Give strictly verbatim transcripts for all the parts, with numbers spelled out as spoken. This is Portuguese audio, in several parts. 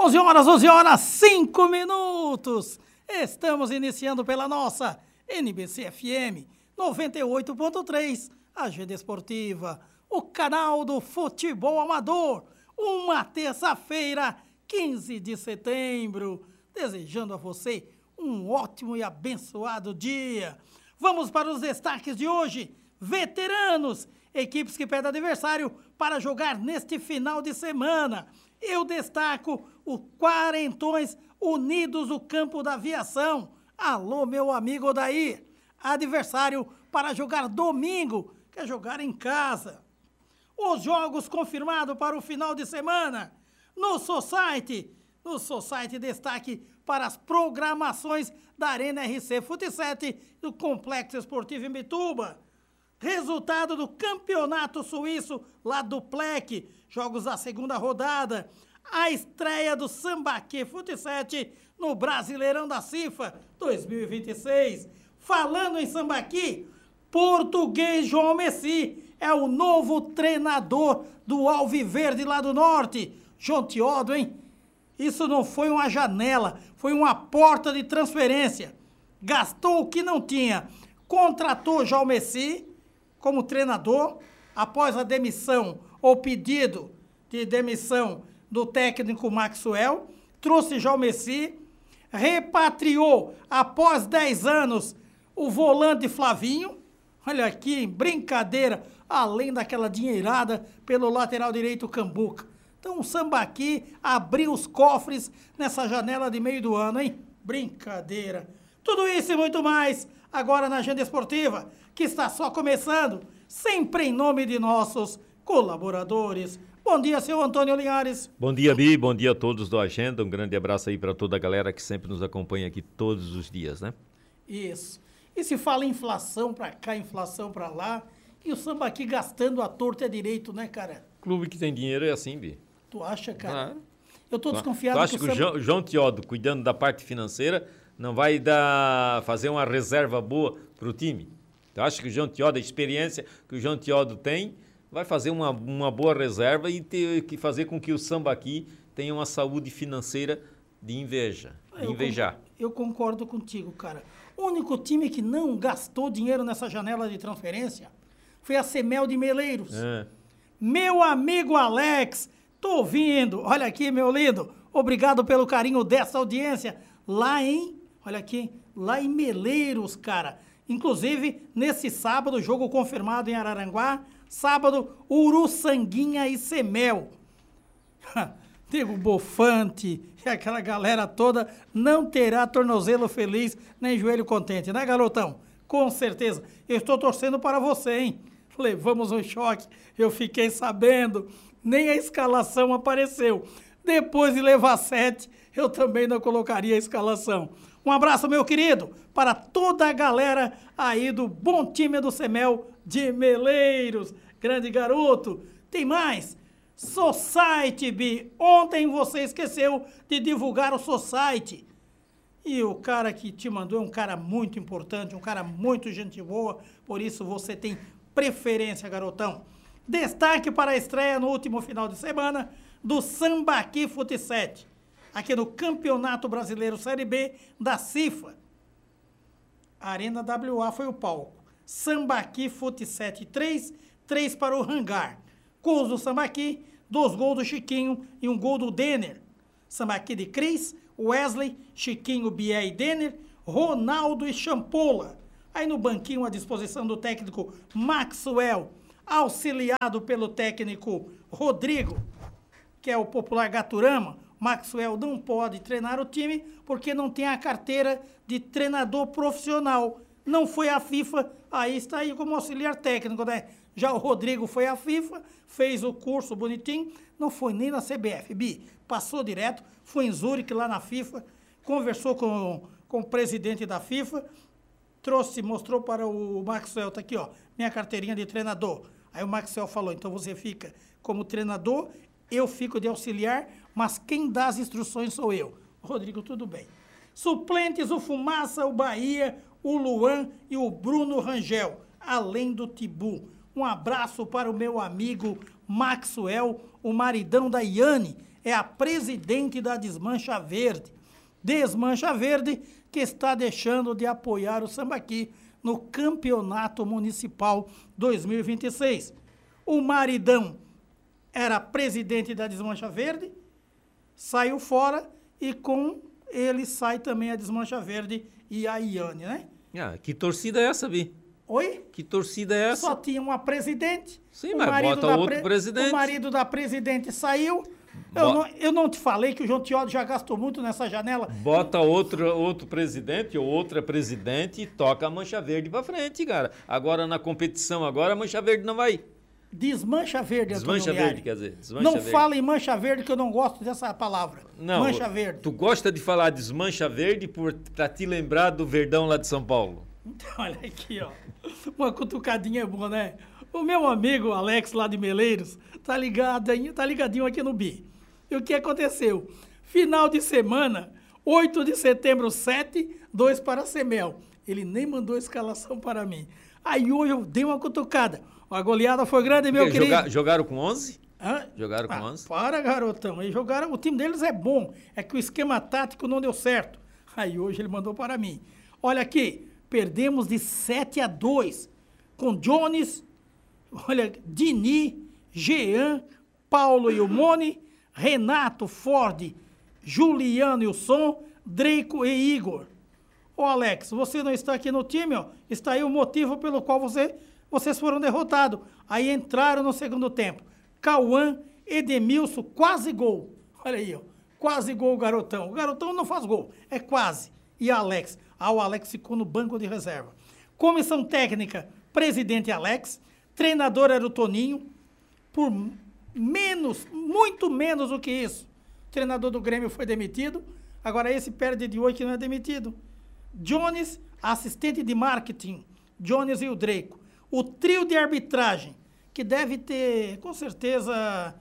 onze horas, onze horas, cinco minutos. Estamos iniciando pela nossa N B C F M noventa e oito ponto três, Agenda Esportiva, o canal do futebol amador. Uma terça-feira, quinze de setembro. Desejando a você um ótimo e abençoado dia. Vamos para os destaques de hoje. Veteranos, equipes que pedem adversário para jogar neste final de semana. Eu destaco o Quarentões Unidos do Campo da Aviação. Alô, meu amigo Odair. Adversário para jogar domingo, quer jogar em casa. Os jogos confirmados para o final de semana. No Society, no Society destaque para as programações da Arena R C Fut sete do Complexo Esportivo em Bituba. Resultado do Campeonato Suíço lá do P L E C, jogos da segunda rodada. A estreia do Sambaqui Fut sete no Brasileirão da CIFA dois mil e vinte e seis. Falando em Sambaqui, português João Messi é o novo treinador do Alviverde lá do Norte. João Teodo, hein? Isso não foi uma janela, foi uma porta de transferência. Gastou o que não tinha. Contratou João Messi como treinador após a demissão ou pedido de demissão do técnico Maxwell. Trouxe João Messi, repatriou após dez anos o volante Flavinho. Olha aqui, brincadeira, além daquela dinheirada pelo lateral direito Cambuca. Então o Sambaqui abriu os cofres nessa janela de meio do ano, hein? Brincadeira. Tudo isso e muito mais agora na Agenda Esportiva, que está só começando, sempre em nome de nossos colaboradores. Bom dia, seu Antônio Linhares. Bom dia, Bi, bom dia a todos do Agenda. Um grande abraço aí para toda a galera que sempre nos acompanha aqui todos os dias, né? Isso. E se fala inflação para cá, inflação para lá, e o Sambaqui gastando a torta é direito, né, cara? Clube que tem dinheiro é assim, Bi. Tu acha, cara? Ah. Eu tô desconfiado. Tu acha que, que o João, João Teodo, cuidando da parte financeira, não vai dar, fazer uma reserva boa para o time? Tu acha que o João Teodo, a experiência que o João Teodo tem, vai fazer uma, uma boa reserva e ter que fazer com que o Sambaqui tenha uma saúde financeira de inveja, de eu invejar? Concordo, eu concordo contigo, cara. O único time que não gastou dinheiro nessa janela de transferência foi a Semel de Meleiros. É. Meu amigo Alex, tô ouvindo. Olha aqui, meu lindo. Obrigado pelo carinho dessa audiência. Lá em, olha aqui, lá em Meleiros, cara. Inclusive, nesse sábado, jogo confirmado em Araranguá. Sábado, Uruçanguinha e Semel. Diego Bofante e aquela galera toda não terá tornozelo feliz nem joelho contente, né, garotão? Com certeza. Eu estou torcendo para você, hein? Levamos um choque. Eu fiquei sabendo. Nem a escalação apareceu. Depois de levar sete, eu também não colocaria a escalação. Um abraço, meu querido, para toda a galera aí do bom time do Semel de Meleiros. Grande garoto. Tem mais? Society, Bi. Ontem você esqueceu de divulgar o Society. E o cara que te mandou é um cara muito importante, um cara muito gente boa. Por isso você tem preferência, garotão. Destaque para a estreia no último final de semana do Sambaqui Fut sete, aqui no Campeonato Brasileiro Série B da CIFA. A Arena W A foi o palco. Sambaqui Fut sete três, três para o Hangar. Gols do Sambaqui, dois gols do Chiquinho e um gol do Denner. Sambaqui de Cris, Wesley, Chiquinho, Bié e Denner, Ronaldo e Champola. Aí no banquinho à disposição do técnico Maxwell, auxiliado pelo técnico Rodrigo, que é o popular Gaturama. Maxwell não pode treinar o time porque não tem a carteira de treinador profissional. Não foi à FIFA, aí está aí como auxiliar técnico, né? Já o Rodrigo foi à FIFA, fez o curso bonitinho, não foi nem na C B F, Bi, passou direto, foi em Zurique lá na FIFA, conversou com, com o presidente da FIFA, trouxe, mostrou para o Maxwell, tá aqui, ó, minha carteirinha de treinador. Aí o Maxwell falou, então você fica como treinador, eu fico de auxiliar, mas quem dá as instruções sou eu. Rodrigo, tudo bem. Suplentes, o Fumaça, o Bahia, o Luan e o Bruno Rangel, além do Tibu. Um abraço para o meu amigo Maxwell, o maridão da Iane. é a presidente da Desmancha Verde. Desmancha Verde, que está deixando de apoiar o Sambaqui no Campeonato Municipal dois mil e vinte e seis. O maridão era presidente da Desmancha Verde, saiu fora e com ele sai também a Desmancha Verde e a Iane, né? Ah, que torcida é essa, Bi? Oi? Que torcida é essa? Só tinha uma presidente. Sim, mas bota outro pre... presidente. O marido da presidente saiu. Eu não, eu não te falei que o João Teódo já gastou muito nessa janela? Bota outro, outro presidente ou outra presidente e toca a Mancha Verde pra frente, cara. Agora na competição, agora a Mancha Verde não vai. Desmancha Verde, Desmancha Verde, quer dizer. Desmancha não verde. Fala em Mancha Verde, que eu não gosto dessa palavra. Não, Mancha Verde. Tu gosta de falar Desmancha Verde por, pra te lembrar do Verdão lá de São Paulo? Então, olha aqui, ó. Uma cutucadinha boa, né? O meu amigo Alex, lá de Meleiros, tá ligadinho, tá ligadinho aqui no Bi. E o que aconteceu? Final de semana, oito de setembro, sete, dois para Semel. Ele nem mandou escalação para mim. Aí hoje eu dei uma cutucada. A goleada foi grande, meu Porque querido. Joga, jogaram com onze? Hã? Jogaram com ah, onze? Para, garotão. Eles jogaram, o time deles é bom. É que o esquema tático não deu certo. Aí hoje ele mandou para mim. Olha aqui, perdemos de sete a dois. Com Jones, olha, Dini, Jean, Paulo e o Mone, Renato, Ford, Juliano e o Som, Draco e Igor. Ô Alex, você não está aqui no time, ó. Está aí o motivo pelo qual você, vocês foram derrotados. Aí entraram no segundo tempo. Cauã, Edemilson, quase gol. Olha aí, ó. Quase gol o garotão. O garotão não faz gol, é quase. E Alex. Ah, o Alex ficou no banco de reserva. Comissão técnica, presidente Alex. Treinador era o Toninho. Por menos, muito menos do que isso. O treinador do Grêmio foi demitido. Agora esse perde de oito que não é demitido. Jones, assistente de marketing. Jones e o Draco. O trio de arbitragem, que deve ter, com certeza...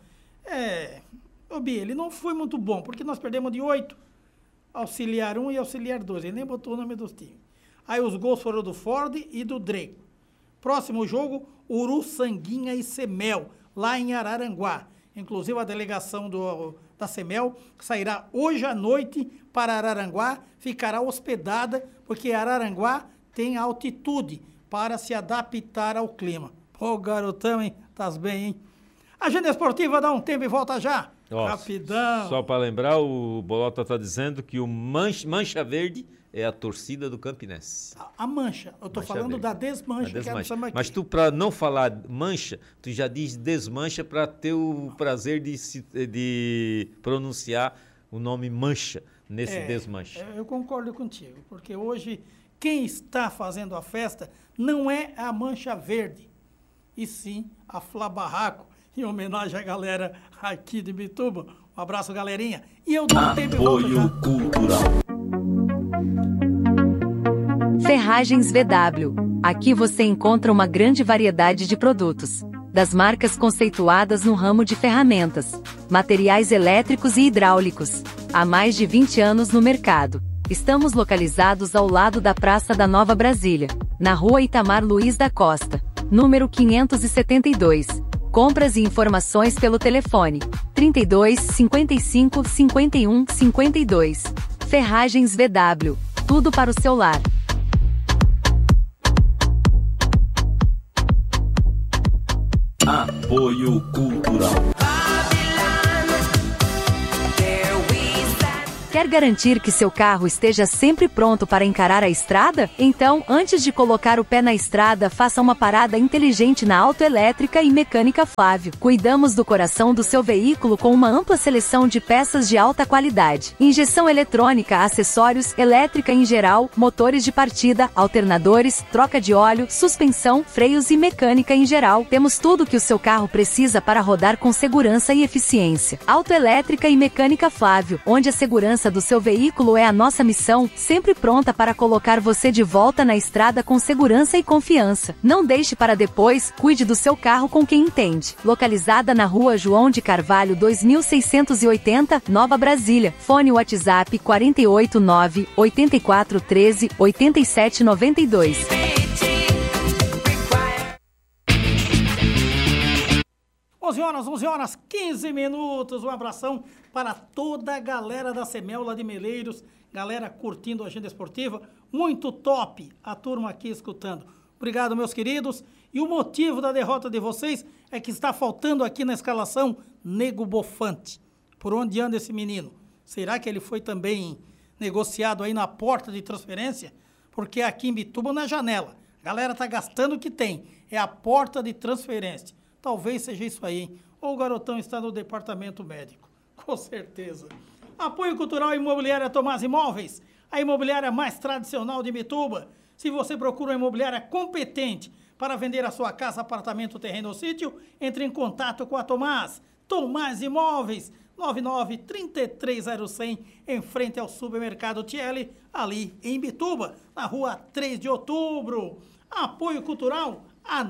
É, ô Bi, ele não foi muito bom, porque nós perdemos de oito. Auxiliar um e auxiliar dois. Ele nem botou o nome dos times. Aí os gols foram do Ford e do Draco. Próximo jogo, Uruçanguinha e Semel, lá em Araranguá. Inclusive a delegação do, da Semel sairá hoje à noite para Araranguá, ficará hospedada, porque Araranguá tem altitude para se adaptar ao clima. Pô, garotão, hein? Tás bem, hein? Agenda esportiva dá um tempo e volta já. Nossa, rapidão. Só para lembrar, o Bolota está dizendo que o Mancha, Mancha Verde é a torcida do Campinense. A, a Mancha. Eu estou falando Verde. da Desmancha. A desmancha. Que é Mas tu, para não falar Mancha, tu já diz Desmancha para ter o prazer de, de pronunciar o nome Mancha nesse é, Desmancha. Eu concordo contigo, porque hoje quem está fazendo a festa não é a Mancha Verde, e sim a Flá Barraco, em homenagem à galera aqui de Bituba. Um abraço, galerinha. E eu dou um tempo e volto já. Apoio Cultural. Ferragens V W. Aqui você encontra uma grande variedade de produtos, das marcas conceituadas no ramo de ferramentas, materiais elétricos e hidráulicos. Há mais de vinte anos no mercado. Estamos localizados ao lado da Praça da Nova Brasília, na Rua Itamar Luiz da Costa, número quinhentos e setenta e dois. Compras e informações pelo telefone trinta e dois, cinquenta e cinco, cinquenta e um, cinquenta e dois. Ferragens V W. Tudo para o seu lar. Apoio Cultural. Quer garantir que seu carro esteja sempre pronto para encarar a estrada? Então, antes de colocar o pé na estrada, faça uma parada inteligente na Autoelétrica e Mecânica Flávio. Cuidamos do coração do seu veículo com uma ampla seleção de peças de alta qualidade. Injeção eletrônica, acessórios, elétrica em geral, motores de partida, alternadores, troca de óleo, suspensão, freios e mecânica em geral. Temos tudo que o seu carro precisa para rodar com segurança e eficiência. Autoelétrica e Mecânica Flávio, onde a segurança do seu veículo é a nossa missão, sempre pronta para colocar você de volta na estrada com segurança e confiança. Não deixe para depois, cuide do seu carro com quem entende. Localizada na Rua João de Carvalho dois mil seiscentos e oitenta, Nova Brasília. Fone WhatsApp quatro oito nove, oito quatro um três, oito sete nove dois. onze horas, onze horas, quinze minutos. Um abração para toda a galera da Semel lá de Meleiros. Galera curtindo a agenda esportiva. Muito top a turma aqui escutando. Obrigado, meus queridos. E o motivo da derrota de vocês é que está faltando aqui na escalação Nego Bofante. Por onde anda esse menino? Será que ele foi também negociado aí na porta de transferência? Porque aqui em Bituba não é janela. A galera tá gastando o que tem. É a porta de transferência. Talvez seja isso aí, hein? Ou o garotão está no departamento médico. Com certeza. Apoio Cultural Imobiliária Tomás Imóveis. A imobiliária mais tradicional de Bituba. Se você procura uma imobiliária competente para vender a sua casa, apartamento, terreno ou sítio, entre em contato com a Tomás. Tomás Imóveis, nove nove, três três zero, cem, em frente ao supermercado Tiele, ali em Bituba, na rua três de outubro. Apoio Cultural, a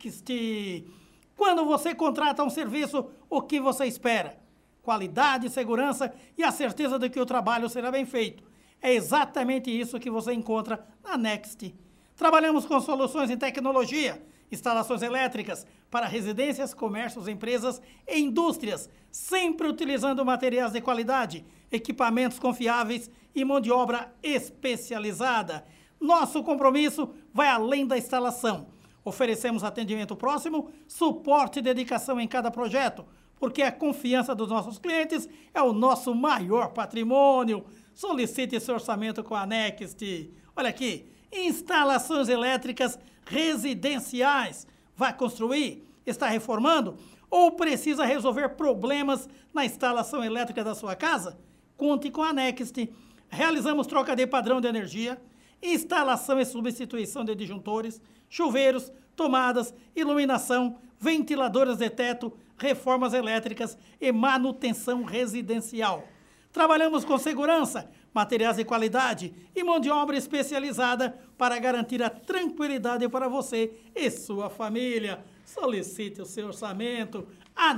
Next. Quando você contrata um serviço, o que você espera? Qualidade, segurança e a certeza de que o trabalho será bem feito. É exatamente isso que você encontra na Next. Trabalhamos com soluções em tecnologia, instalações elétricas para residências, comércios, empresas e indústrias, sempre utilizando materiais de qualidade, equipamentos confiáveis e mão de obra especializada. Nosso compromisso vai além da instalação. Oferecemos atendimento próximo, suporte e dedicação em cada projeto, porque a confiança dos nossos clientes é o nosso maior patrimônio. Solicite seu orçamento com a Next. Olha aqui, instalações elétricas residenciais. Vai construir? Está reformando? Ou precisa resolver problemas na instalação elétrica da sua casa? Conte com a Next. Realizamos troca de padrão de energia, instalação e substituição de disjuntores, chuveiros, tomadas, iluminação, ventiladores de teto, reformas elétricas e manutenção residencial. Trabalhamos com segurança, materiais de qualidade e mão de obra especializada para garantir a tranquilidade para você e sua família. Solicite o seu orçamento. A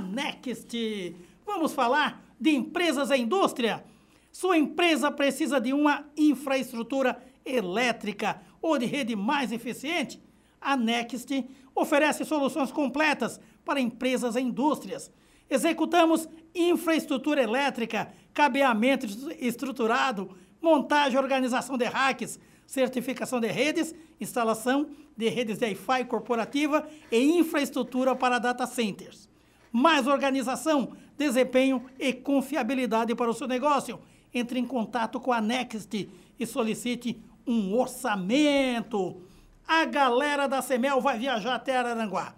Next. Vamos falar de empresas e indústria. Sua empresa precisa de uma infraestrutura elétrica ou de rede mais eficiente? A Next oferece soluções completas para empresas e indústrias. Executamos infraestrutura elétrica, cabeamento estruturado, montagem e organização de racks, certificação de redes, instalação de redes de Wi-Fi corporativa e infraestrutura para data centers. Mais organização, desempenho e confiabilidade para o seu negócio. Entre em contato com a Next e solicite um orçamento. A galera da Semel vai viajar até Araranguá.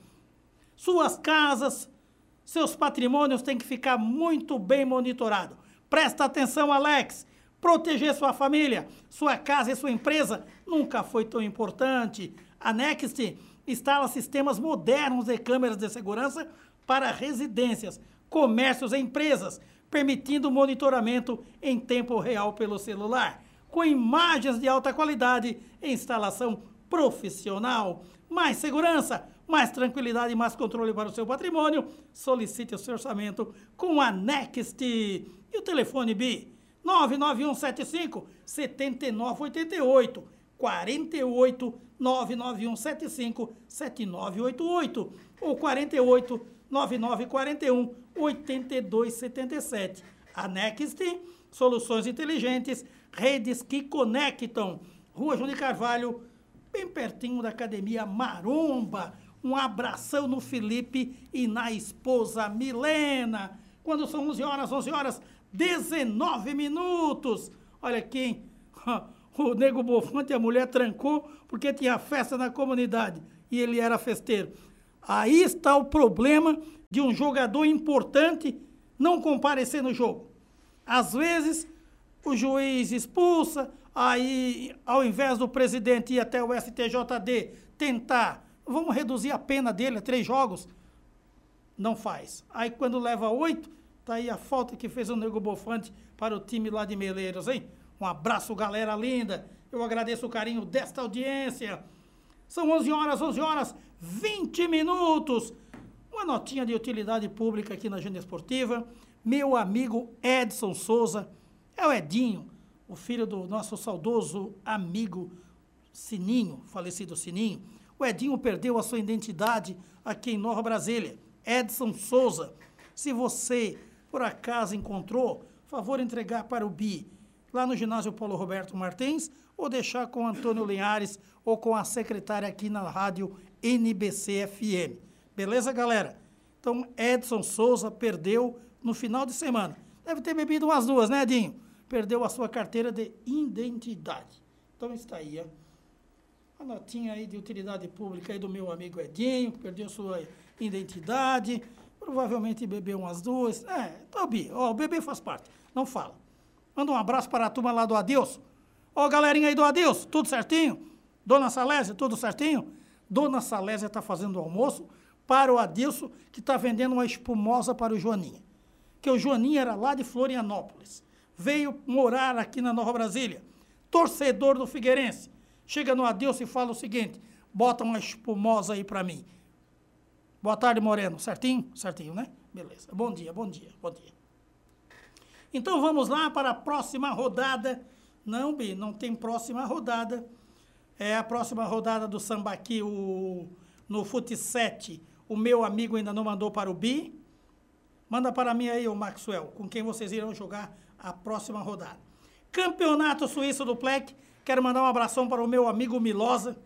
Suas casas, seus patrimônios têm que ficar muito bem monitorados. Presta atenção, Alex. Proteger sua família, sua casa e sua empresa nunca foi tão importante. A Next instala sistemas modernos de câmeras de segurança para residências, comércios e empresas, permitindo monitoramento em tempo real pelo celular, com imagens de alta qualidade e instalação profissional. Mais segurança, mais tranquilidade e mais controle para o seu patrimônio. Solicite o seu orçamento com a Next. E o telefone B nove nove um sete cinco, sete nove oito oito, quarenta e oito, nove nove um sete cinco, sete nove oito oito ou quarenta e oito, nove nove quatro um, oito dois sete sete. A Next, soluções inteligentes, redes que conectam. Rua João de Carvalho, bem pertinho da Academia Maromba. Um abração no Felipe e na esposa Milena. Quando são onze horas, onze horas, dezenove minutos. Olha aqui, hein? O Nego Bofante e a mulher trancou porque tinha festa na comunidade e ele era festeiro. Aí está o problema de um jogador importante não comparecer no jogo. Às vezes, o juiz expulsa, aí, ao invés do presidente ir até o S T J D tentar, vamos reduzir a pena dele a três jogos, não faz. Aí, quando leva oito, tá aí a falta que fez o Nego Bofante para o time lá de Meleiros, hein? Um abraço, galera linda. Eu agradeço o carinho desta audiência. São onze horas, onze horas, vinte minutos. Uma notinha de utilidade pública aqui na Agenda Esportiva. Meu amigo Edson Souza, é o Edinho, o filho do nosso saudoso amigo Sininho, falecido Sininho. O Edinho perdeu a sua identidade aqui em Nova Brasília. Edson Souza. Se você, por acaso, encontrou, favor entregar para o Bi, lá no ginásio Paulo Roberto Martins, ou deixar com o Antônio Linhares ou com a secretária aqui na rádio N B C F M. Beleza, galera? Então, Edson Souza perdeu no final de semana. Deve ter bebido umas duas, né, Edinho? Perdeu a sua carteira de identidade. Então, está aí, ó. A notinha aí de utilidade pública aí do meu amigo Edinho, perdeu sua identidade, provavelmente bebeu umas duas. É, tá, Bi, ó, o bebê faz parte, não fala. Manda um abraço para a turma lá do Adilson. Ó, galerinha aí do Adilson, tudo certinho? Dona Salésia, tudo certinho? Dona Salésia está fazendo o almoço para o Adilson, que está vendendo uma espumosa para o Joaninha. Que o Joaninha era lá de Florianópolis. Veio morar aqui na Nova Brasília. Torcedor do Figueirense. Chega no Adilson e fala o seguinte, bota uma espumosa aí para mim. Boa tarde, Moreno. Certinho? Certinho, né? Beleza. Bom dia, bom dia, bom dia. Então vamos lá para a próxima rodada. Não, Bi, não tem próxima rodada. É a próxima rodada do Sambaqui, o, no Fute sete. O meu amigo ainda não mandou para o Bi. Manda para mim aí, o Maxwell, com quem vocês irão jogar a próxima rodada. Campeonato Suíço do P L E C. Quero mandar um abração para o meu amigo Milosa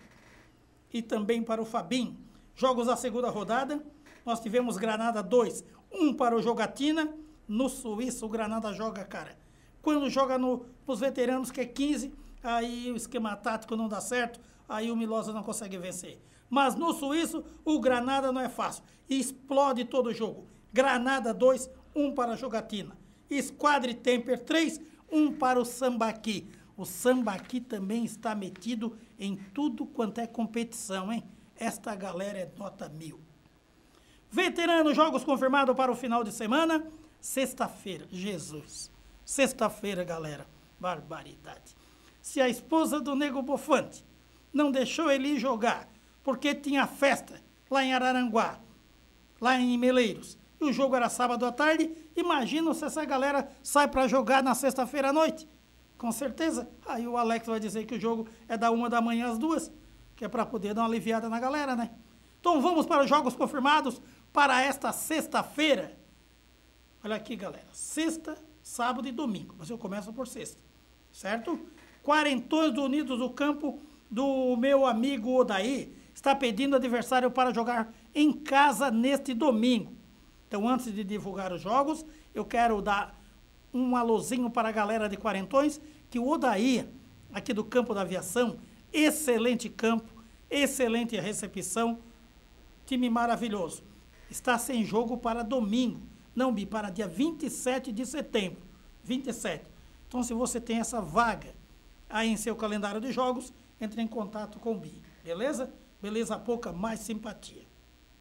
e também para o Fabinho. Jogos da segunda rodada. Nós tivemos Granada dois, um para o Jogatina. No Suíço, o Granada joga, cara. Quando joga no, nos veteranos, que é quinze, aí o esquema tático não dá certo, aí o Milosa não consegue vencer. Mas no Suíço, o Granada não é fácil. Explode todo o jogo. Granada dois, um para a Jogatina. Squadre Temper três, um para o Sambaqui. O Sambaqui também está metido em tudo quanto é competição, hein? Esta galera é nota mil. Veterano, jogos confirmados para o final de semana. Sexta-feira, Jesus. Sexta-feira, galera. Barbaridade. Se a esposa do Nego Bofante não deixou ele ir jogar porque tinha festa lá em Araranguá, lá em Meleiros, e o jogo era sábado à tarde, imagina se essa galera sai para jogar na sexta-feira à noite. Com certeza. Aí o Alex vai dizer que o jogo é da uma da manhã às duas, que é para poder dar uma aliviada na galera, né? Então vamos para os jogos confirmados para esta sexta-feira. Olha aqui, galera. Sexta, sábado e domingo. Mas eu começo por sexta, certo? Quarentões do Unidos do Campo do meu amigo Odaí está pedindo adversário para jogar em casa neste domingo. Então, antes de divulgar os jogos, eu quero dar um alôzinho para a galera de Quarentões, que o Odaí, aqui do Campo da Aviação, excelente campo, excelente recepção, time maravilhoso. Está sem jogo para domingo, não, Bi, para dia vinte e sete de setembro, vinte e sete. Então, se você tem essa vaga aí em seu calendário de jogos, entre em contato com o Bi, beleza? Beleza pouca, mais simpatia.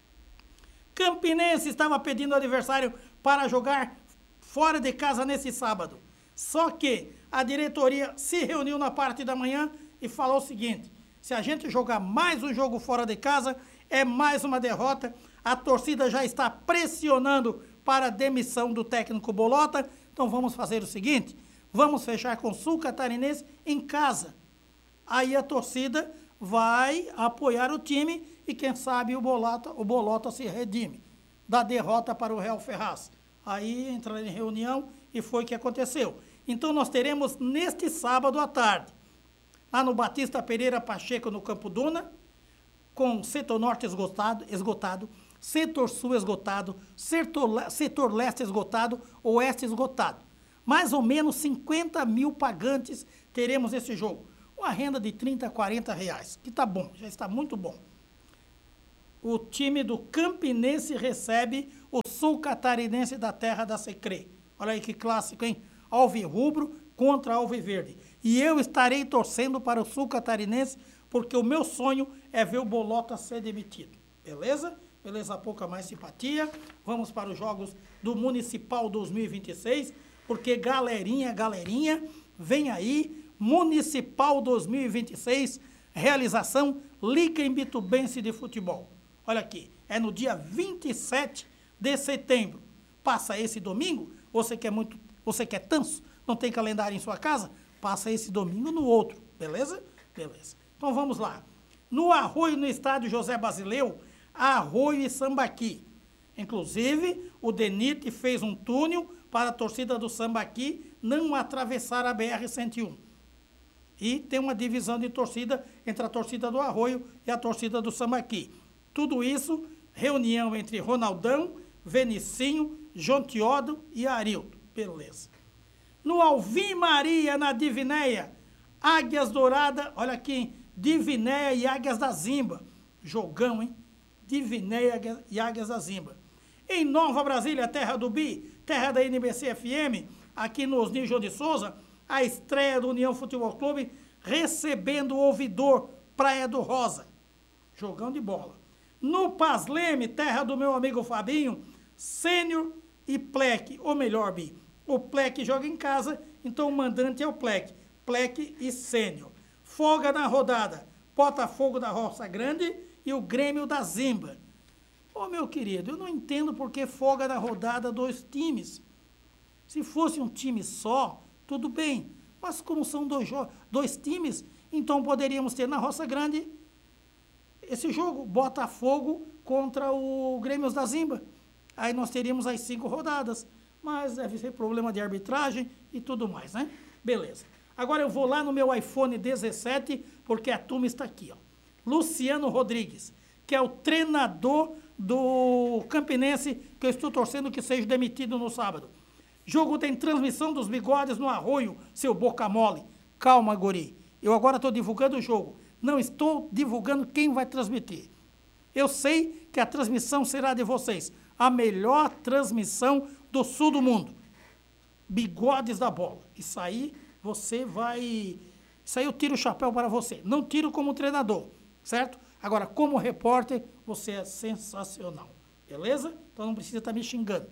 Campinense estava pedindo adversário para jogar fora de casa nesse sábado. Só que a diretoria se reuniu na parte da manhã e falou o seguinte, se a gente jogar mais um jogo fora de casa, é mais uma derrota. A torcida já está pressionando para a demissão do técnico Bolota. Então vamos fazer o seguinte, vamos fechar com o Sul Catarinense em casa. Aí a torcida vai apoiar o time e quem sabe o Bolota, o Bolota se redime da derrota para o Real Ferraz. Aí entraram em reunião e foi o que aconteceu. Então nós teremos neste sábado à tarde, lá no Batista Pereira Pacheco, no Campo Duna, com setor norte esgotado, esgotado setor sul esgotado, setor, setor leste esgotado, oeste esgotado. Mais ou menos cinquenta mil pagantes teremos esse jogo. Uma renda de trinta, quarenta reais, que está bom, já está muito bom. O time do Campinense recebe o Sul Catarinense da terra da Secrê. Olha aí que clássico, hein? Alvirrubro contra Alviverde. E eu estarei torcendo para o Sul Catarinense, porque o meu sonho é ver o Bolota ser demitido. Beleza? Beleza, pouca mais simpatia. Vamos para os jogos do Municipal dois mil e vinte e seis, porque galerinha, galerinha, vem aí, Municipal dois mil e vinte e seis, realização Liga Imbitubense de Futebol. Olha aqui, é no dia vinte e sete de setembro. Passa esse domingo, você quer muito, você quer tanso, não tem calendário em sua casa? Passa esse domingo no outro, beleza? Beleza. Então vamos lá. No Arroio, no estádio José Basileu, Arroio e Sambaqui. Inclusive, o DENIT fez um túnel para a torcida do Sambaqui não atravessar a B R cento e um. E tem uma divisão de torcida entre a torcida do Arroio e a torcida do Sambaqui. Tudo isso, reunião entre Ronaldão, Venicinho, Jontiódo e Arildo. Beleza. No Alvim Maria, na Divinéia, Águias Dourada, olha aqui, hein? Divinéia e Águias da Zimba. Jogão, hein? Divinéia e Águias da Zimba. Em Nova Brasília, terra do Bi, terra da N B C F M, aqui no Osnil João de Souza, a estreia do União Futebol Clube, recebendo o Ouvidor, Praia do Rosa. Jogão de bola. No Pasleme, terra do meu amigo Fabinho, Sênior e Plec, ou melhor, Bi, o Plec joga em casa, então o mandante é o Plec, Plec e Sênior. Folga na rodada, Botafogo da Roça Grande e o Grêmio da Zimba. Ô, meu querido, eu não entendo por que folga na rodada dois times. Se fosse um time só, tudo bem. Mas como são dois, dois times, então poderíamos ter na Roça Grande esse jogo, Botafogo contra o Grêmio da Zimba. Aí nós teríamos as cinco rodadas. Mas deve ser problema de arbitragem e tudo mais, né? Beleza. Agora eu vou lá no meu iPhone dezessete, porque a turma está aqui, ó. Luciano Rodrigues, que é o treinador do Campinense, que eu estou torcendo que seja demitido no sábado. Jogo tem transmissão dos bigodes no Arroio, seu boca mole. Calma, guri. Eu agora estou divulgando o jogo. Não estou divulgando quem vai transmitir. Eu sei que a transmissão será de vocês. A melhor transmissão do sul do mundo. Bigodes da bola. Isso aí você vai... Isso aí eu tiro o chapéu para você. Não tiro como treinador, certo? Agora, como repórter, você é sensacional. Beleza? Então não precisa estar me xingando.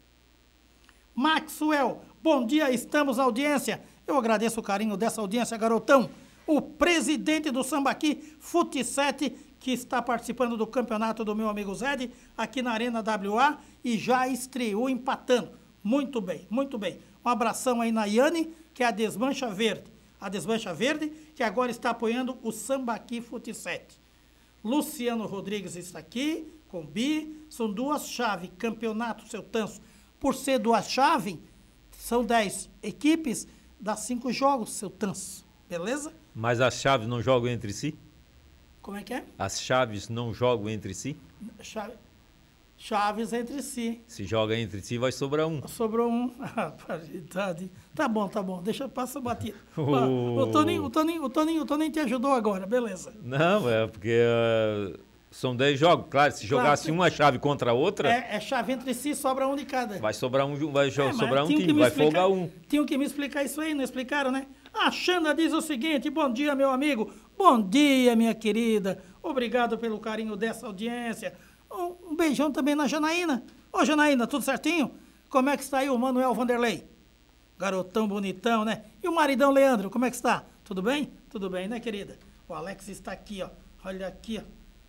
Maxwell, bom dia, estamos na audiência. Eu agradeço o carinho dessa audiência, garotão. O presidente do Sambaqui, Fute sete, que está participando do campeonato do meu amigo Zed, aqui na Arena W A, e já estreou empatando. Muito bem, muito bem. Um abração aí na Yane, que é a Desmancha Verde. A Desmancha Verde, que agora está apoiando o Sambaqui Fute sete. Luciano Rodrigues está aqui, com Bi. São duas chaves, campeonato, seu Tanso. Por ser duas chaves, são dez equipes, dá cinco jogos, seu Tanso. Beleza? Mas as chaves não jogam entre si? Como é que é? As chaves não jogam entre si? Chave, chaves entre si. Se joga entre si, vai sobrar um. Sobrou um. Ah, paridade. Tá bom, tá bom. Deixa, passa batido. Oh. Ah, o, Toninho, o, Toninho, o, Toninho, o Toninho te ajudou agora, beleza. Não, é porque uh, são dez jogos. Claro, se jogasse claro, uma chave contra a outra... É, é chave entre si, sobra um de cada. Vai sobrar um, vai é, sobrar um time, vai explicar, folgar um. Tinham que me explicar isso aí, não explicaram, né? A Xanda diz o seguinte: bom dia, meu amigo. Bom dia, minha querida. Obrigado pelo carinho dessa audiência. Um, um beijão também na Janaína. Ô, Janaína, tudo certinho? Como é que está aí o Manuel Vanderlei? Garotão bonitão, né? E o maridão Leandro, como é que está? Tudo bem? Tudo bem, né, querida? O Alex está aqui, ó. Olha aqui,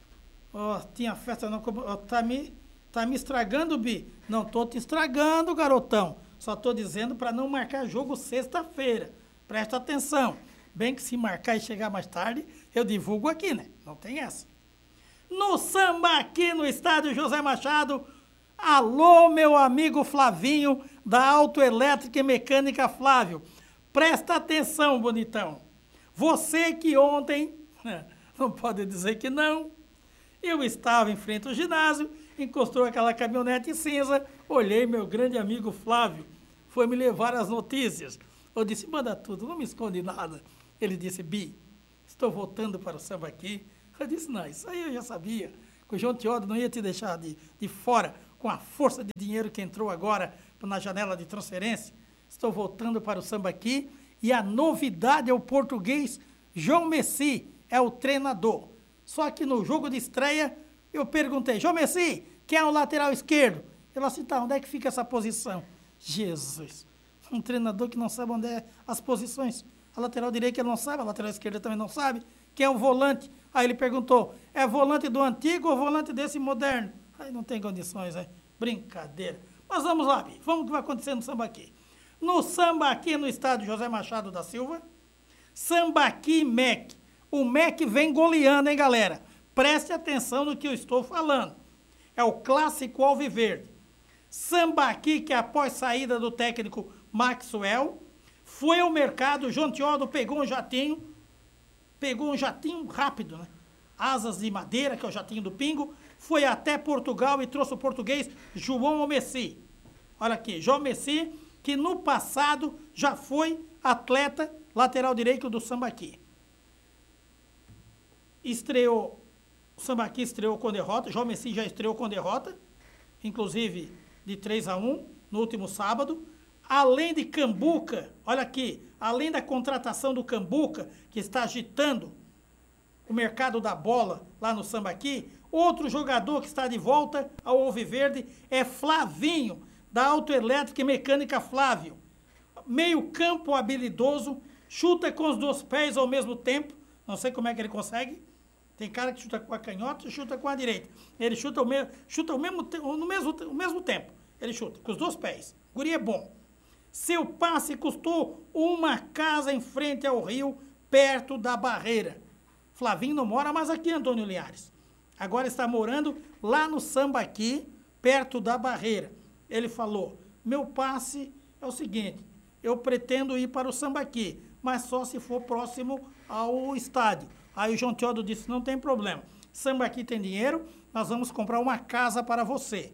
ó. Ó, tinha festa, não... Ó, tá me, tá me estragando, Bi? Não tô te estragando, garotão. Só tô dizendo para não marcar jogo sexta-feira. Presta atenção. Bem que se marcar e chegar mais tarde, eu divulgo aqui, né? Não tem essa. No samba aqui no estádio José Machado. Alô, meu amigo Flavinho, da Autoelétrica e Mecânica Flávio. Presta atenção, bonitão. Você que ontem, não pode dizer que não, eu estava em frente ao ginásio, encostou aquela caminhonete cinza, olhei meu grande amigo Flávio, foi me levar as notícias. Eu disse, manda tudo, não me esconde nada. Ele disse, Bi, estou voltando para o samba aqui. Eu disse, não, isso aí eu já sabia, que o João Teodo não ia te deixar de, de fora com a força de dinheiro que entrou agora na janela de transferência. Estou voltando para o samba aqui e a novidade é o português João Messi, é o treinador. Só que no jogo de estreia eu perguntei, João Messi, quem é o lateral esquerdo? Ele disse, tá, onde é que fica essa posição? Jesus, um treinador que não sabe onde é as posições. A lateral direita ele não sabe, a lateral esquerda também não sabe. Quem é o volante? Aí ele perguntou, é volante do antigo ou volante desse moderno? Aí não tem condições, é brincadeira. Mas vamos lá, Bi, vamos o que vai acontecer no Sambaqui. No Sambaqui, no estádio José Machado da Silva, Sambaqui e M E C. O M E C vem goleando, hein, galera? Preste atenção no que eu estou falando. É o clássico alviverde. Sambaqui, que após saída do técnico Maxwell, foi ao mercado, o João Teodo pegou um jatinho, pegou um jatinho rápido, né? Asas de madeira, que é o jatinho do Pingo, foi até Portugal e trouxe o português João Messi. Olha aqui, João Messi, que no passado já foi atleta lateral direito do Sambaqui. Estreou, o Sambaqui estreou com derrota, João Messi já estreou com derrota, inclusive de três a um, no último sábado. Além de Cambuca, olha aqui, além da contratação do Cambuca, que está agitando o mercado da bola lá no Sambaqui, outro jogador que está de volta ao Alviverde é Flavinho, da Autoelétrica e Mecânica Flávio. Meio campo habilidoso, chuta com os dois pés ao mesmo tempo, não sei como é que ele consegue. Tem cara que chuta com a canhota e chuta com a direita. Ele chuta, o me, chuta o mesmo, no mesmo, o mesmo tempo, ele chuta com os dois pés. O guri é bom. Seu passe custou uma casa em frente ao rio, perto da barreira. Flavinho não mora mais aqui, Antônio Linhares. Agora está morando lá no Sambaqui, perto da barreira. Ele falou, meu passe é o seguinte, eu pretendo ir para o Sambaqui, mas só se for próximo ao estádio. Aí o João Teodo disse, não tem problema. Sambaqui tem dinheiro, nós vamos comprar uma casa para você.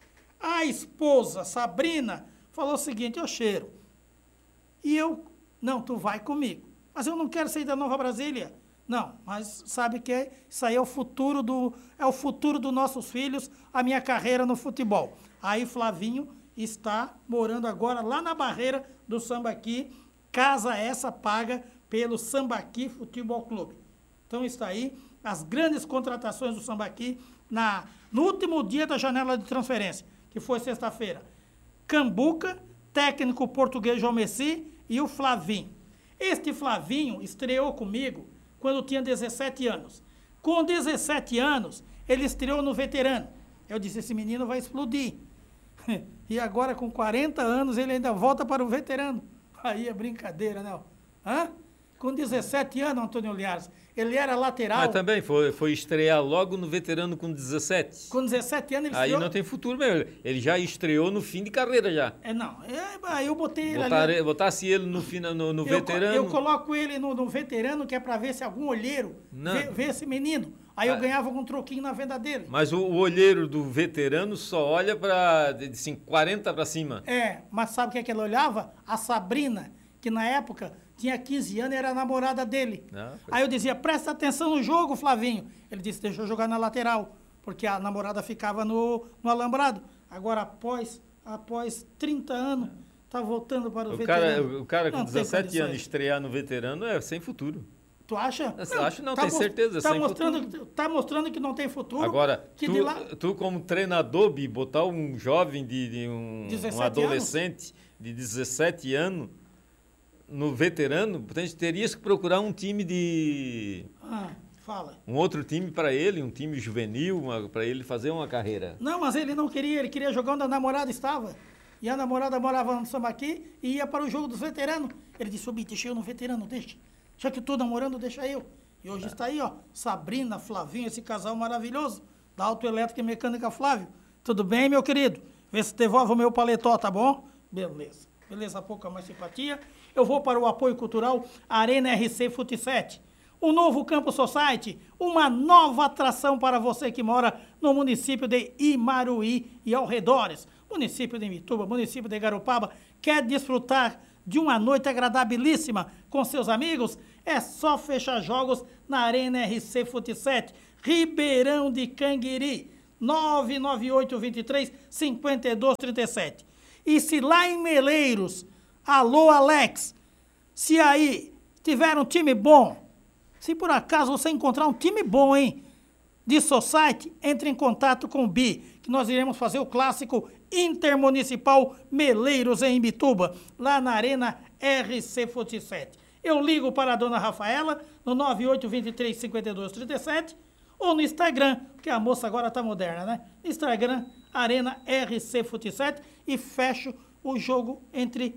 A esposa, Sabrina, falou o seguinte, ô Cheiro, e eu, não, tu vai comigo, mas eu não quero sair da Nova Brasília. Não, mas sabe que é, isso aí é o futuro do, é o futuro dos nossos filhos, a minha carreira no futebol. Aí Flavinho está morando agora lá na barreira do Sambaqui, casa essa paga pelo Sambaqui Futebol Clube. Então está aí as grandes contratações do Sambaqui na, no último dia da janela de transferência, que foi sexta-feira. Cambuca, técnico português João Messi e o Flavinho. Este Flavinho estreou comigo quando tinha dezessete anos. Com dezessete anos, ele estreou no veterano. Eu disse, esse menino vai explodir. E agora, com quarenta anos, ele ainda volta para o veterano. Aí é brincadeira, não? Hã? Com dezessete anos, Antônio Linhares, ele era lateral. Mas também foi, foi estrear logo no veterano com dezessete. Com dezessete anos ele Aí estreou... não tem futuro mesmo. Ele já estreou no fim de carreira já. É, não. É, aí eu botei ele Botar, ali. Botasse ele no, no, no eu, veterano... Eu coloco ele no, no veterano, que é para ver se algum olheiro vê, vê esse menino. Aí eu ah, ganhava um troquinho na venda dele. Mas o, o olheiro do veterano só olha para de assim, quarenta para cima. É, mas sabe o que é que ele olhava? A Sabrina, que na época tinha quinze anos e era a namorada dele. Ah, Aí eu dizia, presta atenção no jogo, Flavinho. Ele disse, deixa eu jogar na lateral, porque a namorada ficava no, no alambrado. Agora, após, após trinta anos, tá voltando para o, o veterano. Cara, o cara com não dezessete anos estrear no veterano é sem futuro. Tu acha? Eu acho não, tá tem certeza. Tá mostrando, tá mostrando que não tem futuro. Agora, que tu, de lá... tu como treinador, Bi, botar um jovem, de, de um, um adolescente anos? de dezessete anos no veterano, terias que procurar um time de... Ah, fala. Um outro time para ele, um time juvenil, para ele fazer uma carreira. Não, mas ele não queria, ele queria jogar onde a namorada estava. E a namorada morava no Sambaqui e ia para o jogo dos veteranos. Ele disse, ô Bi, deixa eu no veterano, deixa. Já que eu tô namorando, deixa eu. E hoje está aí, ó, Sabrina, Flavinho, esse casal maravilhoso, da Autoelétrica e Mecânica Flávio. Tudo bem, meu querido? Vê se devolve o meu paletó, tá bom? Beleza. Beleza, pouca mais simpatia. Eu vou para o apoio cultural Arena R C Fut sete. O novo Campus Society, uma nova atração para você que mora no município de Imaruí e arredores. Município de Imbituba, município de Garopaba, quer desfrutar de uma noite agradabilíssima com seus amigos? É só fechar jogos na Arena R C Fut sete, Ribeirão de Canguiri, nove nove oito, dois três, cinco dois três sete. E se lá em Meleiros, alô Alex, se aí tiver um time bom, se por acaso você encontrar um time bom, hein, de society, entre em contato com o Bi, que nós iremos fazer o clássico intermunicipal Meleiros em Imbituba, lá na Arena R C Fut sete. Eu ligo para a dona Rafaela no nove oito dois três, cinco dois três sete ou no Instagram, porque a moça agora tá moderna, né? Instagram, Arena R C Fut sete, e fecho o jogo entre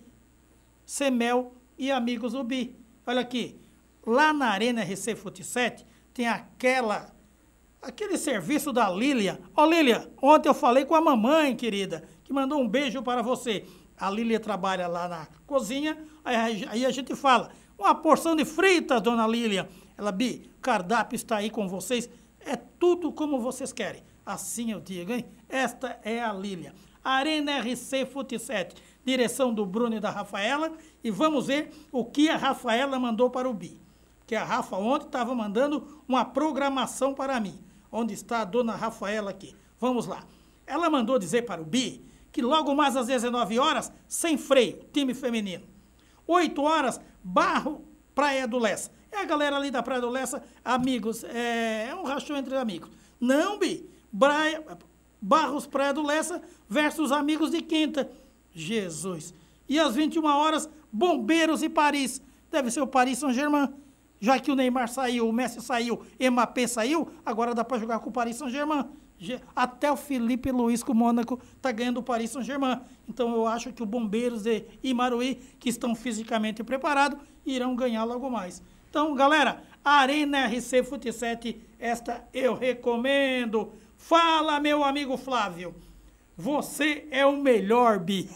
Semel e amigos do Bi. Olha aqui, lá na Arena R C Fut sete tem aquela, aquele serviço da Lília. Ó, Lília, ontem eu falei com a mamãe, querida, que mandou um beijo para você. A Lília trabalha lá na cozinha, aí, aí a gente fala, uma porção de fritas, dona Lília. Ela, Bi, o cardápio está aí com vocês, é tudo como vocês querem. Assim eu digo, hein? Esta é a Lília. Arena R C Fut sete, direção do Bruno e da Rafaela, e vamos ver o que a Rafaela mandou para o Bi. Porque a Rafa ontem estava mandando uma programação para mim. Onde está a dona Rafaela aqui? Vamos lá. Ela mandou dizer para o Bi que logo mais às dezenove horas, sem freio, time feminino. oito horas, Barro, Praia do Lessa. É a galera ali da Praia do Lessa, amigos, é, é um rachão entre amigos. Não, Bi, Braia, Barros, Praia do Lessa versus amigos de Quinta. Jesus. E às vinte e uma horas, Bombeiros e Paris. Deve ser o Paris Saint-Germain. Já que o Neymar saiu, o Messi saiu, Mbappé saiu, agora dá para jogar com o Paris Saint-Germain. Até o Felipe Luiz com o Mônaco está ganhando o Paris Saint-Germain. Então eu acho que o Bombeiros e Imaruí, que estão fisicamente preparados, irão ganhar logo mais. Então, galera, Arena R C Fut sete, esta eu recomendo. Fala, meu amigo Flávio. Você é o melhor, Bi.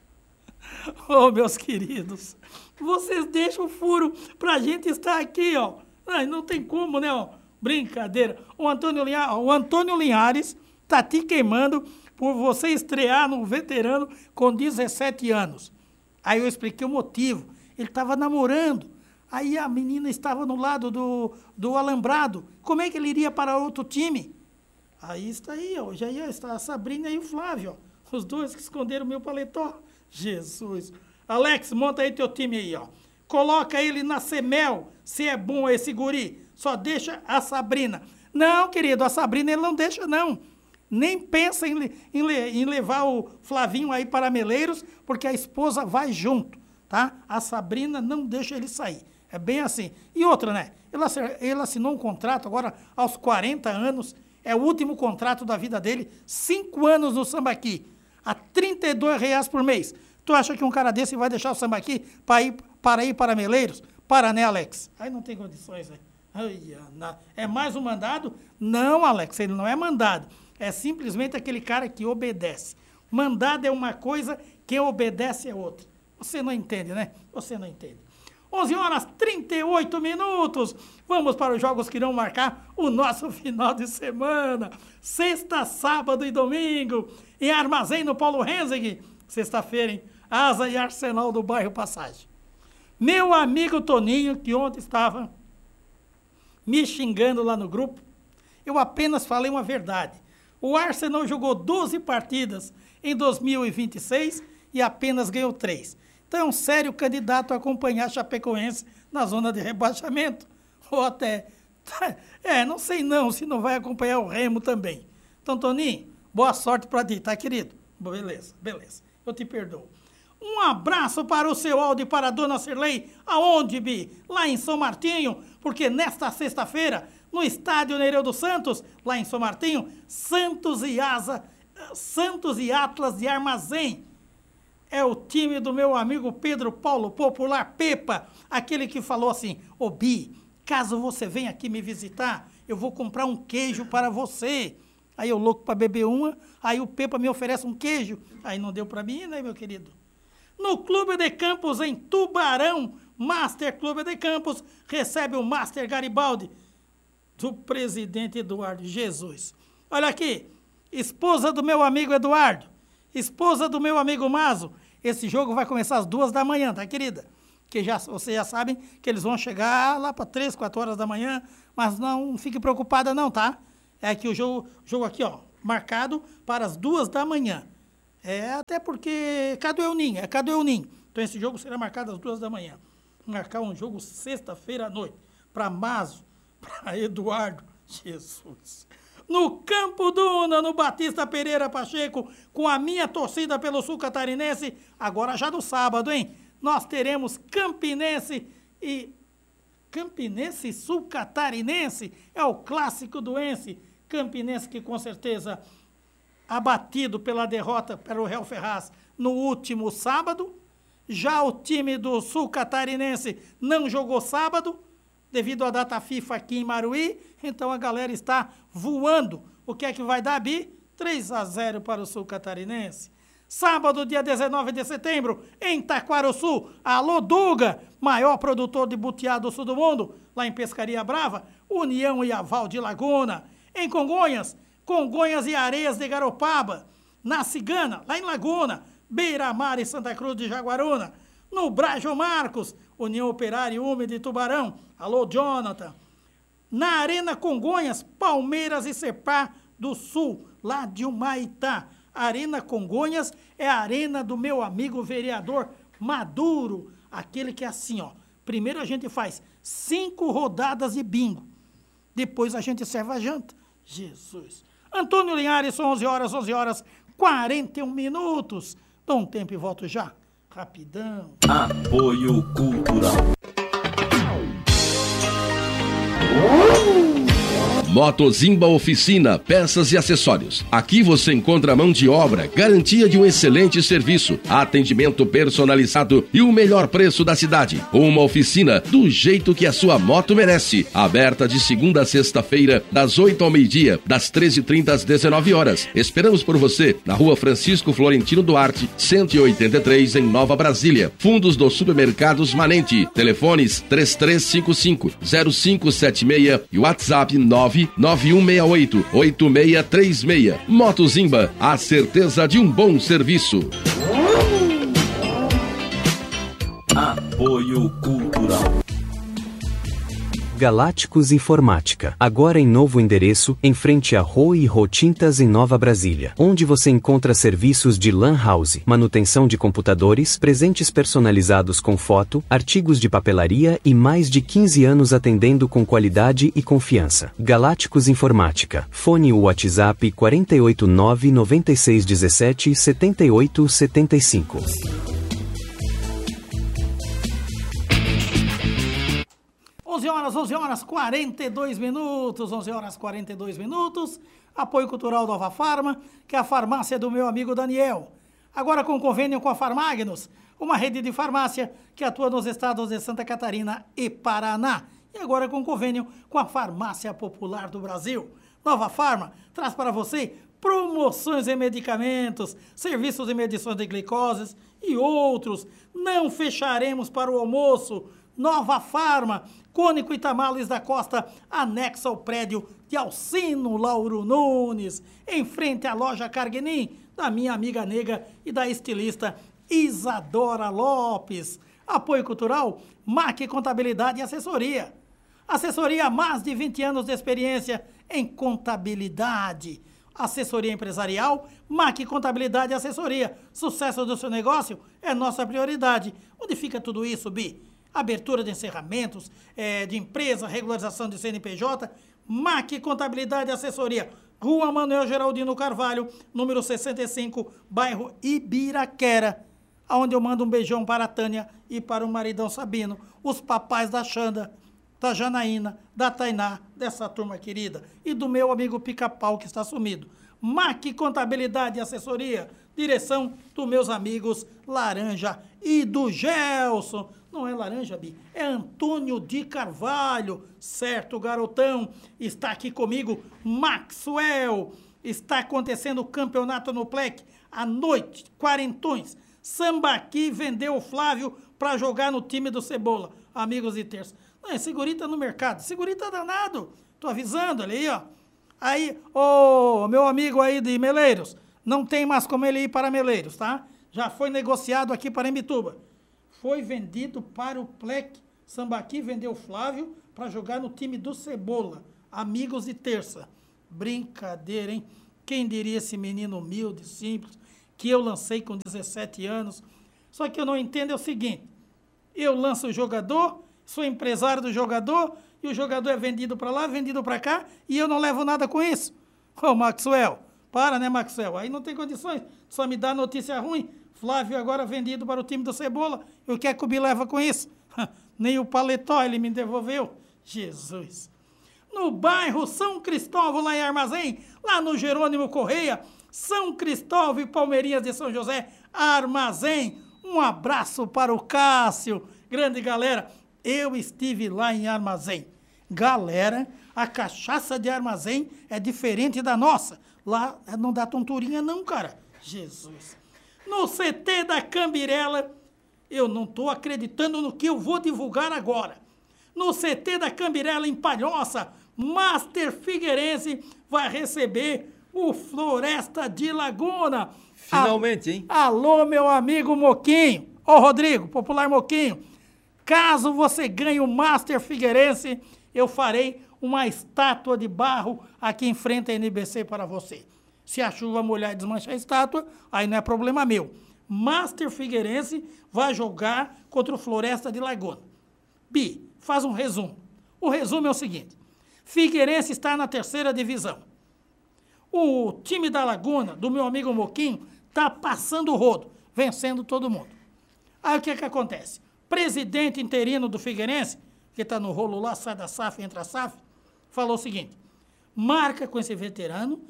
Oh, meus queridos. Vocês deixam o furo pra gente estar aqui, ó. Ai, não tem como, né, ó. Brincadeira. O Antônio Linhares, o Antônio Linhares tá te queimando por você estrear no veterano com dezessete anos. Aí eu expliquei o motivo. Ele estava namorando. Aí a menina estava no lado do, do alambrado. Como é que ele iria para outro time? Aí está aí, ó. Já ia estar a Sabrina e o Flávio, ó. Os dois que esconderam o meu paletó. Jesus. Alex, monta aí teu time aí, ó. Coloca ele na Semel, se é bom esse guri. Só deixa a Sabrina. Não, querido, a Sabrina ele não deixa, não. Nem pensa em, em, em levar o Flavinho aí para Meleiros, porque a esposa vai junto, tá? A Sabrina não deixa ele sair. É bem assim. E outra, né? Ele, ele assinou um contrato agora aos quarenta anos. É o último contrato da vida dele. Cinco anos no Sambaqui. A trinta e dois reais por mês. Tu acha que um cara desse vai deixar o Sambaqui para ir para, ir para Meleiros? Para, né, Alex? Aí não tem condições, né? Ai, é mais um mandado? Não, Alex, ele não é mandado. É simplesmente aquele cara que obedece. Mandado é uma coisa, quem obedece é outra. Você não entende, né? Você não entende. onze horas e trinta e oito minutos. Vamos para os jogos que irão marcar o nosso final de semana. Sexta, sábado e domingo. Em Armazém, no Paulo Renzeg. Sexta-feira, hein? Asa e Arsenal do bairro Passagem. Meu amigo Toninho, que ontem estava me xingando lá no grupo, eu apenas falei uma verdade. O Arsenal jogou doze partidas em dois mil e vinte e seis e apenas ganhou três. Então é um sério candidato a acompanhar a Chapecoense na zona de rebaixamento. Ou até... É, não sei não se não vai acompanhar o Remo também. Então, Toninho, boa sorte para ti, tá, querido? Beleza, beleza. Eu te perdoo. Um abraço para o seu Aldo e para a dona Cirlei. Aonde, Bi? Lá em São Martinho, porque nesta sexta-feira, no estádio Nereu dos Santos, lá em São Martinho, Santos e Asa, Santos e Atlas de Armazém. É o time do meu amigo Pedro Paulo, popular Pepa, aquele que falou assim, ô Bi, caso você venha aqui me visitar, eu vou comprar um queijo para você. Aí eu louco para beber uma, aí o Pepa me oferece um queijo. Aí não deu para mim, né, meu querido? No Clube de Campos, em Tubarão, Master Clube de Campos, recebe o Master Garibaldi, do presidente Eduardo Jesus. Olha aqui, esposa do meu amigo Eduardo, esposa do meu amigo Mazo, esse jogo vai começar às duas da manhã, tá, querida? Que já, vocês já sabem que eles vão chegar lá para três, quatro horas da manhã, mas não fique preocupada não, tá? É que o jogo, jogo aqui, ó, marcado para as duas da manhã. É até porque Caduelninho, é Caduelninho. Então esse jogo será marcado às duas da manhã. Marcar um jogo sexta-feira à noite, para Mazo, para Eduardo, Jesus. No Campo Duna, no Batista Pereira Pacheco, com a minha torcida pelo Sul Catarinense, agora já no sábado, hein? Nós teremos Campinense e... Campinense e Sul Catarinense, é o clássico doense. Campinense que com certeza abatido pela derrota para o Real Ferraz no último sábado. Já o time do Sul Catarinense não jogou sábado, devido à data FIFA aqui em Maruí, então a galera está voando. O que é que vai dar, Bi? três a zero para o Sul Catarinense. Sábado, dia dezenove de setembro, em Taquarussu, alô Duga, maior produtor de butiá do sul do mundo, lá em Pescaria Brava, União e Aval de Laguna. Em Congonhas, Congonhas e Areias de Garopaba. Na Cigana, lá em Laguna, Beira-Mar e Santa Cruz de Jaguaruna. No Brajo Marcos, União Operária e Úmida de Tubarão, alô Jonathan. Na Arena Congonhas, Palmeiras e Cepá do Sul, lá de Humaitá. Arena Congonhas é a arena do meu amigo vereador Maduro, aquele que é assim, ó. Primeiro a gente faz cinco rodadas de bingo, depois a gente serve a janta. Jesus. Antônio Linhares, são onze horas, onze horas, quarenta e um minutos. Dou um tempo e volto já. Rapidão. Apoio Cultural. Motozimba Oficina, peças e acessórios. Aqui você encontra mão de obra, garantia de um excelente serviço, atendimento personalizado e o melhor preço da cidade. Uma oficina do jeito que a sua moto merece. Aberta de segunda a sexta-feira, das oito ao meio-dia, das treze e trinta às dezenove horas. Esperamos por você na rua Francisco Florentino Duarte, cento e oitenta e três, em Nova Brasília. Fundos dos Supermercados Manente. Telefones três três cinco cinco, zero cinco sete seis e WhatsApp nove nove um seis oito, oito seis três seis. Motozimba, a certeza de um bom serviço. Apoio Cultural. Galácticos Informática, agora em novo endereço, em frente a Rô e Rô Tintas em Nova Brasília, onde você encontra serviços de LAN house, manutenção de computadores, presentes personalizados com foto, artigos de papelaria e mais de quinze anos atendendo com qualidade e confiança. Galácticos Informática, fone WhatsApp quatro oito nove, nove seis um sete, sete oito sete cinco. onze horas, onze horas, quarenta e dois minutos, onze horas, quarenta e dois minutos, apoio cultural Nova Farma, que é a farmácia do meu amigo Daniel. Agora com convênio com a Farmagnos, uma rede de farmácia que atua nos estados de Santa Catarina e Paraná. E agora com convênio com a Farmácia Popular do Brasil. Nova Farma traz para você promoções em medicamentos, serviços de medições de glicose e outros. Não fecharemos para o almoço. Nova Farma, Cônico Itamales da Costa, anexo ao prédio de Alcino Lauro Nunes, em frente à loja Carguenim, da minha amiga nega e da estilista Isadora Lopes. Apoio cultural, M A C Contabilidade e Assessoria. Assessoria há mais de vinte anos de experiência em contabilidade. Assessoria empresarial, M A C Contabilidade e Assessoria. Sucesso do seu negócio é nossa prioridade. Onde fica tudo isso, Bi? Abertura de encerramentos, é, de empresa, regularização de C N P J, M A C Contabilidade e Assessoria, Rua Manuel Geraldino Carvalho, número sessenta e cinco, bairro Ibiraquera, onde eu mando um beijão para a Tânia e para o maridão Sabino, os papais da Xanda, da Janaína, da Tainá, dessa turma querida, e do meu amigo Pica-Pau que está sumido. M A C Contabilidade e Assessoria, direção dos meus amigos Laranja e do Gelson. Não é Laranja, Bi, é Antônio de Carvalho, certo, garotão? Está aqui comigo Maxwell. Está acontecendo o campeonato no Plec, à noite, quarentões. Sambaqui vendeu o Flávio para jogar no time do Cebola, amigos de terça. Não, é segurita no mercado, segurita danado, tô avisando ali, ó. Aí, ô, meu amigo aí de Meleiros, não tem mais como ele ir para Meleiros, tá? Já foi negociado aqui para Imbituba. Foi vendido para o Plec. Sambaqui vendeu o Flávio para jogar no time do Cebola. Amigos de terça. Brincadeira, hein? Quem diria esse menino humilde, simples, que eu lancei com dezessete anos. Só que eu não entendo é o seguinte. Eu lanço o jogador, sou empresário do jogador, e o jogador é vendido para lá, vendido para cá, e eu não levo nada com isso. Ô, Maxwell, para, né, Maxwell? Aí não tem condições, só me dá notícia ruim. Flávio agora vendido para o time do Cebola. E o que é que o Bi leva com isso? Nem o paletó ele me devolveu. Jesus. No bairro São Cristóvão, lá em Armazém, lá no Jerônimo Correia, São Cristóvão e Palmeirinhas de São José, Armazém. Um abraço para o Cássio. Grande galera. eu estive lá em Armazém. Galera, a cachaça de Armazém é diferente da nossa. Lá não dá tonturinha não, cara. Jesus. No C T da Cambirela, eu não estou acreditando no que eu vou divulgar agora. No C T da Cambirela, em Palhoça, Master Figueirense vai receber o Floresta de Laguna. Finalmente, hein? Alô, meu amigo Moquinho. Ô, Rodrigo, popular Moquinho. Caso você ganhe o Master Figueirense, eu farei uma estátua de barro aqui em frente à N B C para você. Se a chuva molhar e desmanchar a estátua, aí não é problema meu. Master Figueirense vai jogar contra o Floresta de Laguna. Bi, faz um resumo. O resumo é o seguinte. Figueirense está na terceira divisão. O time da Laguna, do meu amigo Moquinho, está passando o rodo, vencendo todo mundo. Aí o que que acontece? Presidente interino do Figueirense, que está no rolo lá, sai da S A F, entra a S A F, falou o seguinte, marca com esse veterano,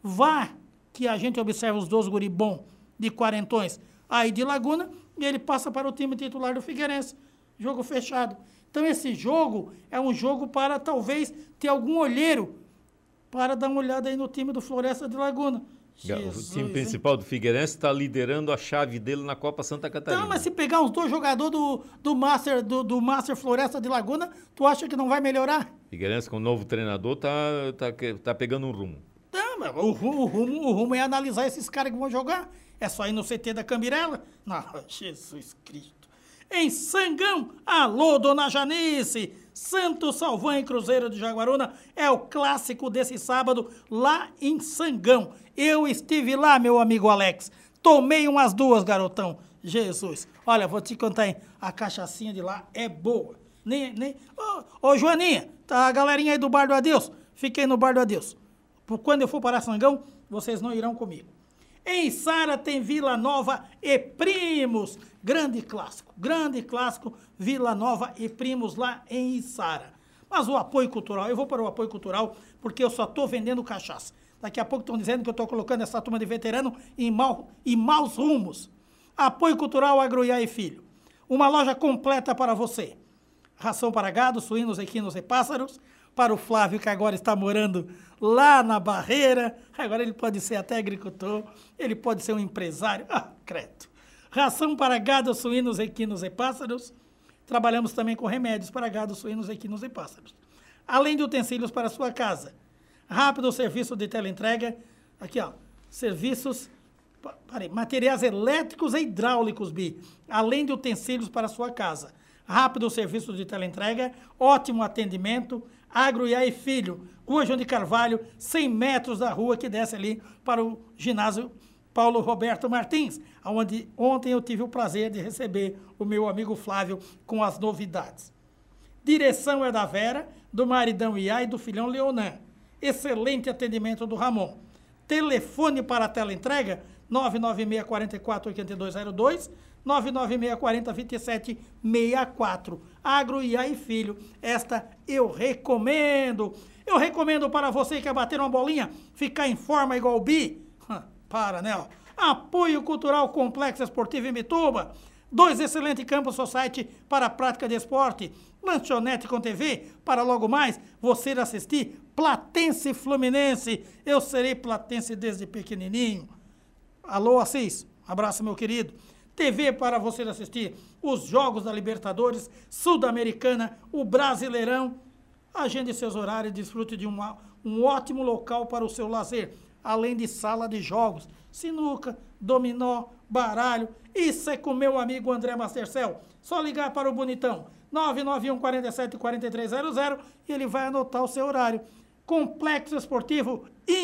vá que a gente observa os dois guri bom de quarentões aí de Laguna, e ele passa para o time titular do Figueirense. Jogo fechado. Então esse jogo é um jogo para talvez ter algum olheiro para dar uma olhada aí no time do Floresta de Laguna. Jesus, o time principal hein? do Figueirense está liderando a chave dele na Copa Santa Catarina. Então, mas se pegar uns dois jogadores do, do, Master, do, do Master Floresta de Laguna, tu acha que não vai melhorar? Figueirense com o novo treinador tá, tá, tá pegando um rumo. Não, mas o, o, rumo, o rumo é analisar esses caras que vão jogar. É só ir no C T da Cambirela? Não, Jesus Cristo. Em Sangão, alô, dona Janice, Santo Salvão e Cruzeiro de Jaguaruna é o clássico desse sábado lá em Sangão. Eu estive lá, meu amigo Alex, tomei umas duas, garotão. Jesus, olha, vou te contar, hein? A cachaçinha de lá é boa. Nem, nem... Ô, ô, Joaninha, tá a galerinha aí do Bar do Adeus? Fiquei no Bar do Adeus. Por quando eu for para Sangão, vocês não irão comigo. Em Sara tem Vila Nova e Primos. Grande clássico, grande clássico, Vila Nova e Primos lá em Sara. Mas o apoio cultural, eu vou para o apoio cultural porque eu só estou vendendo cachaça. Daqui a pouco estão dizendo que eu estou colocando essa turma de veterano em, mal, em maus rumos. Apoio cultural Agroiá e Filho. Uma loja completa para você. Ração para gado, suínos, equinos e pássaros. Para o Flávio, que agora está morando lá na Barreira. Agora ele pode ser até agricultor, ele pode ser um empresário. Ah, credo. Ração para gado, suínos, equinos e pássaros. Trabalhamos também com remédios para gado, suínos, equinos e pássaros. Além de utensílios para a sua casa. Rápido serviço de teleentrega. Aqui, ó. Serviços, parei, materiais elétricos e hidráulicos, Bi. Além de utensílios para a sua casa. Rápido serviço de teleentrega. Ótimo atendimento. Agroiá e Filho, Rua João de Carvalho, cem metros da rua que desce ali para o ginásio Paulo Roberto Martins, onde ontem eu tive o prazer de receber o meu amigo Flávio com as novidades. Direção é da Vera, do maridão Iá e do filhão Leonan. Excelente atendimento do Ramon. Telefone para a teleentrega, nove nove seis quatro quatro oito dois zero dois, nove nove seis quatro zero dois sete seis quatro. Agroiá e Filho, esta eu recomendo. Eu recomendo para você que quer bater uma bolinha, ficar em forma igual o Bi. Para, né? Ó. Apoio Cultural Complexo Esportivo em Mituba. Dois excelentes campos society para a prática de esporte. Lanchonete com T V para logo mais você assistir Platense Fluminense. Eu serei platense desde pequenininho. Alô, Assis. Abraço, meu querido. T V para você assistir os Jogos da Libertadores, Sul-Americana, o Brasileirão. Agende seus horários e desfrute de uma, um ótimo local para o seu lazer, além de sala de jogos, sinuca, dominó, baralho. Isso é com meu amigo André Mastercell. Só ligar para o bonitão, nove nove um quatro sete quatro três zero zero, e ele vai anotar o seu horário. Complexo Esportivo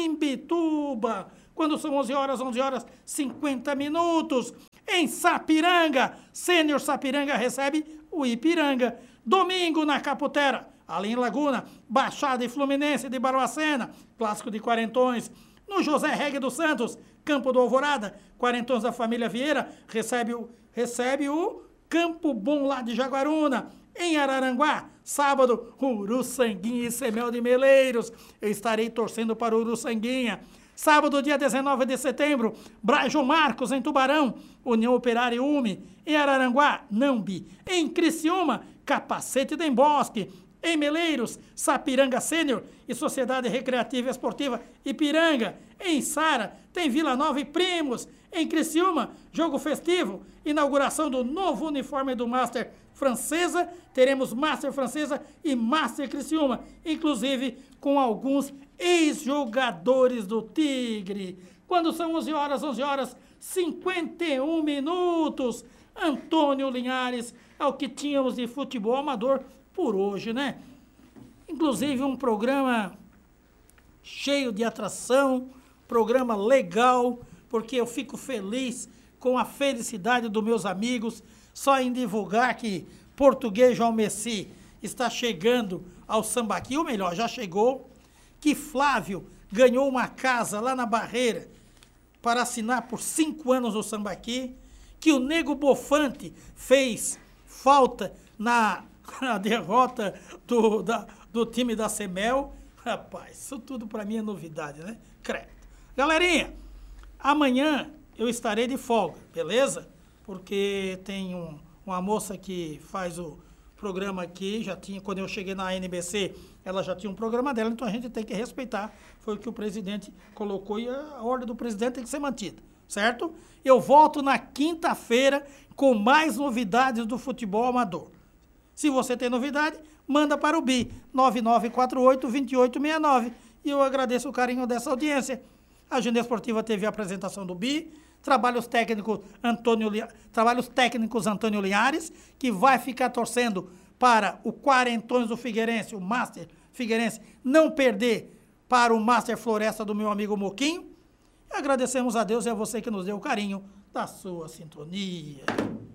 Imbituba, quando são onze horas, onze horas, cinquenta minutos. Em Sapiranga, Sênior Sapiranga recebe o Ipiranga. Domingo na Caputera, ali em Laguna, Baixada e Fluminense de Barbacena, clássico de quarentões. No José Regue dos Santos, Campo do Alvorada, quarentões da família Vieira, recebe o, recebe o Campo Bom lá de Jaguaruna. Em Araranguá, sábado, Uruçanguinha e Semel de Meleiros. Eu estarei torcendo para o Uruçanguinha. Sábado, dia dezenove de setembro, Brajo Marcos, em Tubarão, União Operária e U M E. Em Araranguá, não bi. Em Criciúma, Capacete do Embosque. Em Meleiros, Sapiranga Sênior e Sociedade Recreativa e Esportiva Ipiranga. Em Sara, tem Vila Nova e Primos. Em Criciúma, jogo festivo, inauguração do novo uniforme do Master Francesa. Teremos Master Francesa e Master Criciúma, inclusive com alguns ex-jogadores do Tigre. Quando são onze horas, onze horas, cinquenta e um minutos. Antônio Linhares é o que tínhamos de futebol amador por hoje, né? Inclusive um programa cheio de atração, programa legal, porque eu fico feliz com a felicidade dos meus amigos, só em divulgar que Português João Messi está chegando ao Sambaqui, ou melhor, já chegou, que Flávio ganhou uma casa lá na Barreira para assinar por cinco anos o Sambaqui, que o Nego Bofante fez falta na, na derrota do, da, do time da Semel. Rapaz, isso tudo para mim é novidade, né? Credo. Galerinha, amanhã eu estarei de folga, beleza? Porque tem um, uma moça que faz o programa aqui, já tinha, quando eu cheguei na N B C, ela já tinha um programa dela, então a gente tem que respeitar, foi o que o presidente colocou e a ordem do presidente tem que ser mantida, certo? Eu volto na quinta-feira com mais novidades do futebol amador. Se você tem novidade, manda para o B I, nove nove quatro oito, dois oito seis nove, e eu agradeço o carinho dessa audiência. A Agenda Esportiva teve a apresentação do B I, trabalhos técnicos Antônio, trabalhos técnicos Antônio Linhares, que vai ficar torcendo para o Quarentões do Figueirense, o Master Figueirense, não perder para o Master Floresta do meu amigo Moquinho. Agradecemos a Deus e a você que nos deu o carinho da sua sintonia.